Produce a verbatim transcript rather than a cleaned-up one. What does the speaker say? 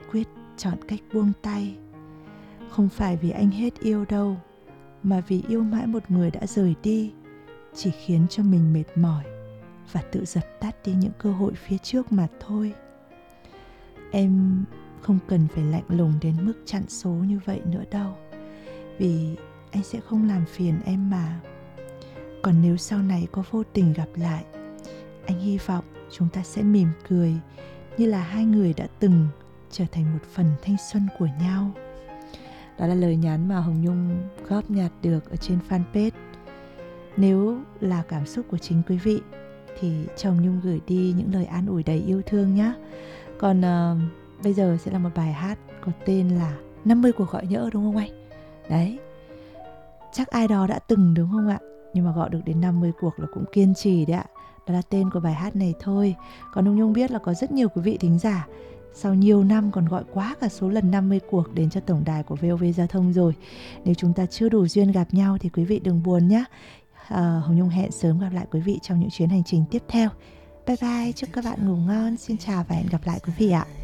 quyết chọn cách buông tay. Không phải vì anh hết yêu đâu, mà vì yêu mãi một người đã rời đi chỉ khiến cho mình mệt mỏi và tự dập tắt đi những cơ hội phía trước mà thôi. Em không cần phải lạnh lùng đến mức chặn số như vậy nữa đâu, vì anh sẽ không làm phiền em mà. Còn nếu sau này có vô tình gặp lại, anh hy vọng chúng ta sẽ mỉm cười như là hai người đã từng trở thành một phần thanh xuân của nhau. Đó là lời nhắn mà Hồng Nhung góp nhặt được ở trên fanpage. Nếu là cảm xúc của chính quý vị thì cho Hồng Nhung gửi đi những lời an ủi đầy yêu thương nhé. Còn uh, bây giờ sẽ là một bài hát có tên là năm mươi cuộc gọi nhỡ, đúng không anh? Đấy, chắc ai đó đã từng, đúng không ạ? Nhưng mà gọi được đến năm mươi cuộc là cũng kiên trì đấy ạ. Đó là tên của bài hát này thôi. Còn Hồng Nhung biết là có rất nhiều quý vị thính giả sau nhiều năm còn gọi quá cả số lần năm mươi cuộc đến cho tổng đài của vê o vê Giao thông rồi. Nếu chúng ta chưa đủ duyên gặp nhau thì quý vị đừng buồn nhé. à, Hồng Nhung hẹn sớm gặp lại quý vị trong những chuyến hành trình tiếp theo. Bye bye, chúc các bạn ngủ ngon. Xin chào và hẹn gặp lại quý vị ạ.